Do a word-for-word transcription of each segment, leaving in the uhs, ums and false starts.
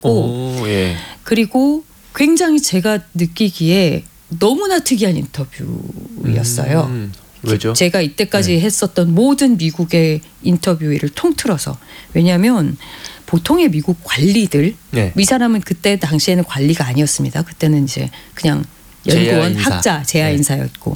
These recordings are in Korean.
오, 예. 그리고 굉장히 제가 느끼기에 너무나 특이한 인터뷰였어요. 음, 왜죠? 제가 이때까지 네. 했었던 모든 미국의 인터뷰를 통틀어서. 왜냐하면 보통의 미국 관리들, 네. 이 사람은 그때 당시에는 관리가 아니었습니다. 그때는 이제 그냥 연구원, 제야 인사. 학자, 제야 네. 인사였고.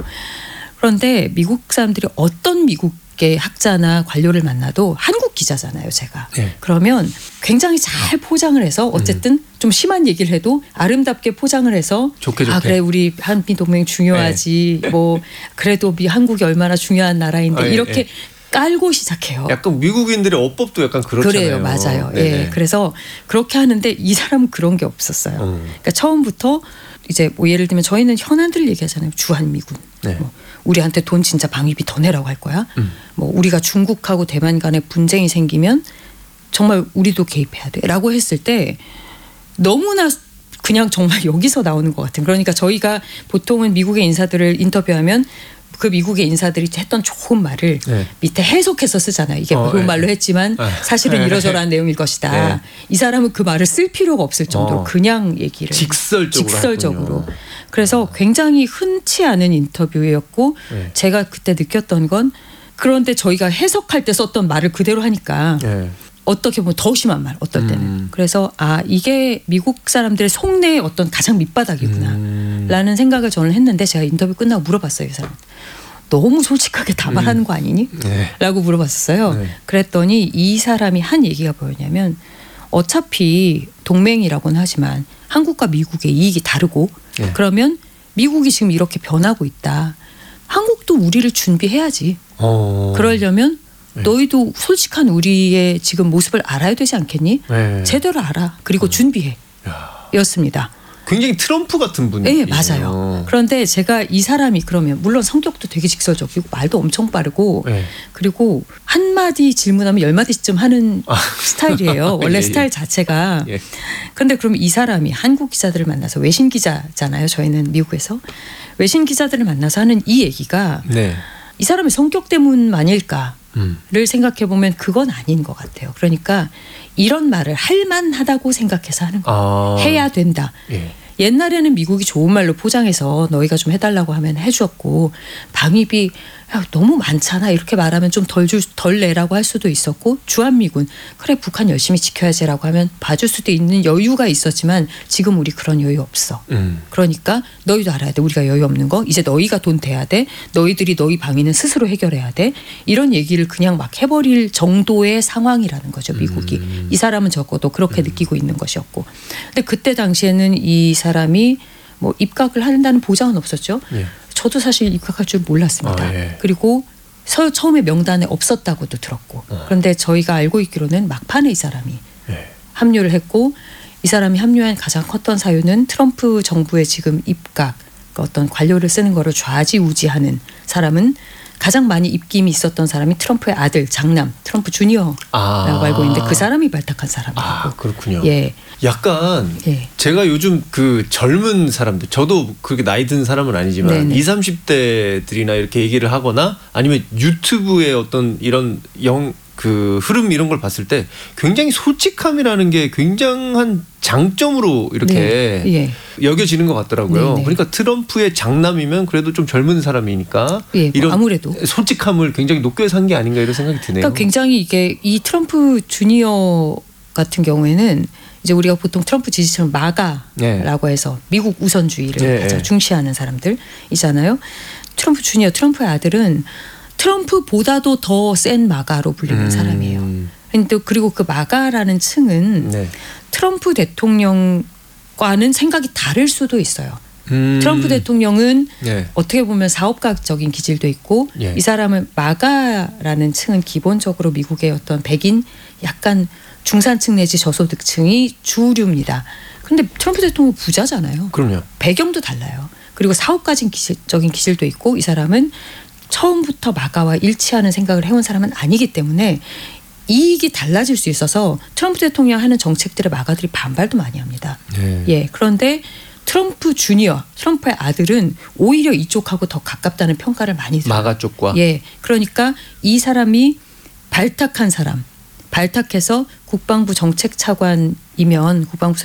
그런데 미국 사람들이 어떤 미국의 학자나 관료를 만나도 한국 기자잖아요, 제가. 네. 그러면 굉장히 잘 포장을 해서 어쨌든 음. 좀 심한 얘기를 해도 아름답게 포장을 해서 좋게 좋게. 아 그래 우리 한미 동맹 중요하지. 네. 뭐 그래도 미 한국이 얼마나 중요한 나라인데 아, 예, 이렇게 예. 깔고 시작해요. 약간 미국인들의 어법도 약간 그렇잖아요. 그래요, 맞아요. 네네. 예, 그래서 그렇게 하는데 이 사람은 그런 게 없었어요. 음. 그러니까 처음부터 이제 뭐 예를 들면 저희는 현안들을 얘기하잖아요. 주한미군. 네. 뭐 우리한테 돈 진짜 방위비 더 내라고 할 거야. 음. 뭐 우리가 중국하고 대만 간에 분쟁이 생기면 정말 우리도 개입해야 돼라고 했을 때 너무나 그냥 정말 여기서 나오는 것 같은. 그러니까 저희가 보통은 미국의 인사들을 인터뷰하면 그 미국의 인사들이 했던 좋은 말을 네. 밑에 해석해서 쓰잖아요. 이게 어, 좋은 네. 말로 했지만 사실은 이러저러한 내용일 것이다. 네. 이 사람은 그 말을 쓸 필요가 없을 정도로 어. 그냥 얘기를 직설적으로 직설적으로. 그래서 굉장히 흔치 않은 인터뷰였고 네. 제가 그때 느꼈던 건 그런데 저희가 해석할 때 썼던 말을 그대로 하니까 네. 어떻게 보면 더 심한 말 어떨 때는. 음. 그래서 아 이게 미국 사람들의 속내의 어떤 가장 밑바닥이구나 음. 라는 생각을 저는 했는데 제가 인터뷰 끝나고 물어봤어요. 이 사람. 너무 솔직하게 다 말하는 거 아니니? 네. 라고 물어봤었어요. 네. 그랬더니 이 사람이 한 얘기가 뭐였냐면 어차피 동맹이라고는 하지만 한국과 미국의 이익이 다르고 네. 그러면 미국이 지금 이렇게 변하고 있다. 한국도 우리를 준비해야지. 어. 그러려면 네. 너희도 솔직한 우리의 지금 모습을 알아야 되지 않겠니? 네. 제대로 알아. 그리고 준비해. 야. 였습니다. 굉장히 트럼프 같은 분이에요. 네, 맞아요. 그런데 제가 이 사람이 그러면 물론 성격도 되게 직설적이고 말도 엄청 빠르고 네. 그리고 한마디 질문하면 열 마디쯤 하는 아. 스타일이에요. 원래 예, 스타일 자체가. 예. 그런데 그럼 이 사람이 한국 기자들을 만나서 외신 기자잖아요. 저희는 미국에서. 외신 기자들을 만나서 하는 이 얘기가 네. 이 사람의 성격 때문만일까를 음. 생각해 보면 그건 아닌 것 같아요. 그러니까 이런 말을 할 만하다고 생각해서 하는 거예요. 아. 해야 된다. 예. 옛날에는 미국이 좋은 말로 포장해서 너희가 좀 해달라고 하면 해주었고 방위비 야, 너무 많잖아 이렇게 말하면 좀 덜 줄 덜 내라고 할 수도 있었고 주한미군 그래 북한 열심히 지켜야지라고 하면 봐줄 수도 있는 여유가 있었지만 지금 우리 그런 여유 없어. 음. 그러니까 너희도 알아야 돼. 우리가 여유 없는 거 이제 너희가 돈 대야 돼. 너희들이 너희 방위는 스스로 해결해야 돼. 이런 얘기를 그냥 막 해버릴 정도의 상황이라는 거죠. 미국이. 음. 이 사람은 적어도 그렇게 음. 느끼고 있는 것이었고. 근데 그때 당시에는 이 사람이 뭐 입각을 한다는 보장은 없었죠. 예. 저도 사실 입각할 줄 몰랐습니다. 아, 예. 그리고 서, 처음에 명단에 없었다고도 들었고 어. 그런데 저희가 알고 있기로는 막판에 이 사람이 예. 합류를 했고 이 사람이 합류한 가장 컸던 사유는 트럼프 정부의 지금 입각 어떤 관료를 쓰는 거를 좌지우지하는 사람은 가장 많이 입김이 있었던 사람이 트럼프의 아들 장남 트럼프 주니어라고 아. 알고 있는데 그 사람이 발탁한 사람이고. 아 그렇군요. 예. 약간 예. 제가 요즘 그 젊은 사람들 저도 그렇게 나이 든 사람은 아니지만 네네. 이십, 삼십 대들이나 이렇게 얘기를 하거나 아니면 유튜브의 어떤 이런 영 그 흐름 이런 걸 봤을 때 굉장히 솔직함이라는 게 굉장한 장점으로 이렇게 네. 예. 여겨지는 것 같더라고요. 네네. 그러니까 트럼프의 장남이면 그래도 좀 젊은 사람이니까 예, 이런 아무래도 솔직함을 굉장히 높게 산 게 아닌가 이런 생각이 드네요. 그러니까 굉장히 이게 이 트럼프 주니어 같은 경우에는 이제 우리가 보통 트럼프 지지층을 마가라고 네. 해서 미국 우선주의를 네. 가장 중시하는 사람들이잖아요. 트럼프 주니어, 트럼프의 아들은 트럼프보다도 더 센 마가로 불리는 음. 사람이에요. 근데 그리고 그 마가라는 층은 네. 트럼프 대통령과는 생각이 다를 수도 있어요. 음. 트럼프 대통령은 네. 어떻게 보면 사업가적인 기질도 있고 예. 이 사람은 마가라는 층은 기본적으로 미국의 어떤 백인 약간 중산층 내지 저소득층이 주류입니다. 그런데 트럼프 대통령 부자잖아요. 그럼요. 배경도 달라요. 그리고 사업가적인 기질적인 기질도 있고 이 사람은 처음부터 마가와 일치하는 생각을 해온 사람은 아니기 때문에 이익이 달라질 수 있어서 트럼프 대통령 하는 정책들에 마가들이 반발도 많이 합니다. 네. 예, 그런데 트럼프 주니어, 트럼프의 아들은 오히려 이쪽하고 더 가깝다는 평가를 많이 들어요. 마가 쪽과. 예, 그러니까 이 사람이 발탁한 사람, 발탁해서 국방부 정책차관이면 국방부